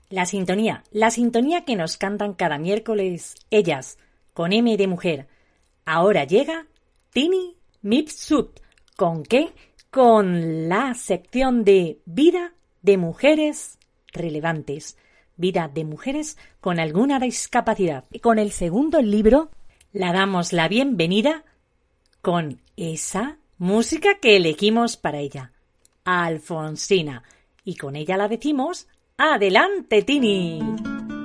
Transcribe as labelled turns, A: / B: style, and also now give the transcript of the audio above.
A: La sintonía que nos cantan cada miércoles ellas, con M de mujer. Ahora llega Tini Mifsud. ¿Con qué? Con la sección de vida de mujeres relevantes. Vida de mujeres con alguna discapacidad. Y con el segundo libro la damos la bienvenida con esa música que elegimos para ella, Alfonsina. Y con ella la decimos: ¡adelante, Tini!